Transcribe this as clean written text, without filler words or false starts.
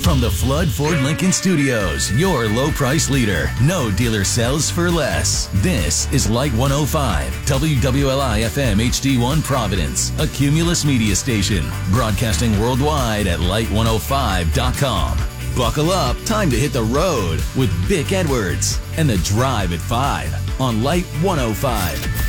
From the Flood Ford Lincoln Studios, your low price leader. No dealer sells for less. This is Light 105, WWLI FM HD1 Providence, a Cumulus media station, broadcasting worldwide at light105.com. Buckle up, time to hit the road with Vic Edwards and The Drive at 5 on Light 105.